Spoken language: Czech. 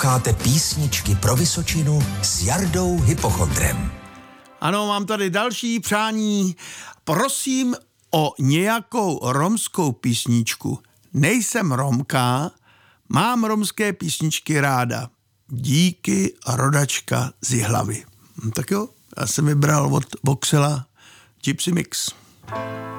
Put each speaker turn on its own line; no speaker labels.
Posloucháte písničky pro Vysočinu s Jardou Hypochondrem.
Ano, mám tady další přání. Prosím o nějakou romskou písničku. Nejsem Romka, mám romské písničky ráda. Díky, rodačka z Jihlavy. Tak jo, já jsem vybral od Voxela Gypsy Mix.